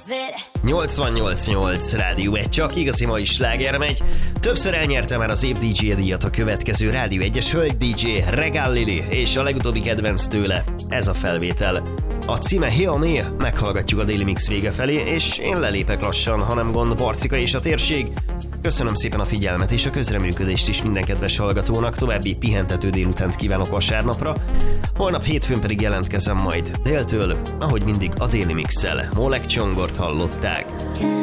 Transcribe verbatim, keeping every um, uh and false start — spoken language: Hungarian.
nyolcvannyolc nyolc Rádió egy, csak igazi mai sláger megy. Többször elnyerte már az év dé jé díjat a következő Rádió egyes hölgy dé jé Regál Lili, és a legutóbbi kedvenc tőle ez a felvétel. A címe Hail Me, meghallgatjuk a Daily Mix vége felé, és én lelépek lassan, ha nem gond, Barcika és a térség. Köszönöm szépen a figyelmet és a közreműködést is minden kedves hallgatónak, további pihentető délutánt kívánok vasárnapra. Holnap hétfőn pedig jelentkezem majd déltől, ahogy mindig a Daily Mix-szel. Molek Csongort hallották.